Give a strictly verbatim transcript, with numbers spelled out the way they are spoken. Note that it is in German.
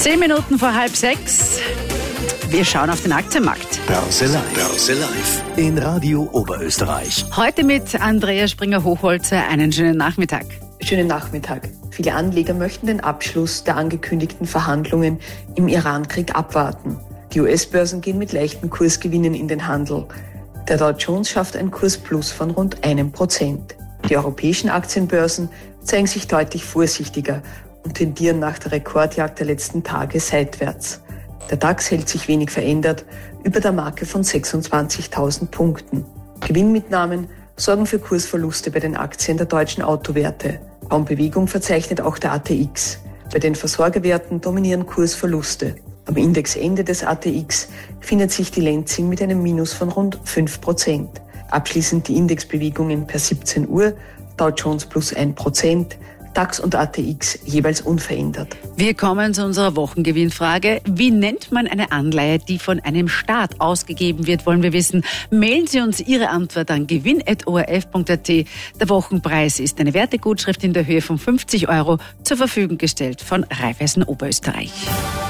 Zehn Minuten vor halb sechs. Wir schauen auf den Aktienmarkt. Börse Live. Börse Live. In Radio Oberösterreich. Heute mit Andrea Springer-Hochholzer. Einen schönen Nachmittag. Schönen Nachmittag. Viele Anleger möchten den Abschluss der angekündigten Verhandlungen im Iran-Krieg abwarten. Die U S-Börsen gehen mit leichten Kursgewinnen in den Handel. Der Dow Jones schafft ein Kursplus von rund einem Prozent. Die europäischen Aktienbörsen zeigen sich deutlich vorsichtiger und tendieren nach der Rekordjagd der letzten Tage seitwärts. Der DAX hält sich wenig verändert über der Marke von sechsundzwanzigtausend Punkten. Gewinnmitnahmen sorgen für Kursverluste bei den Aktien der deutschen Autowerte. Kaum Bewegung verzeichnet auch der A T X. Bei den Versorgerwerten dominieren Kursverluste. Am Indexende des A T X findet sich die Lenzing mit einem Minus von rund fünf Prozent. Abschließend die Indexbewegungen per siebzehn Uhr, Dow Jones plus ein Prozent, DAX und A T X jeweils unverändert. Wir kommen zu unserer Wochengewinnfrage. Wie nennt man eine Anleihe, die von einem Staat ausgegeben wird, wollen wir wissen. Mailen Sie uns Ihre Antwort an gewinn at o r f punkt a t. Der Wochenpreis ist eine Wertegutschrift in der Höhe von fünfzig Euro zur Verfügung gestellt von Raiffeisen Oberösterreich.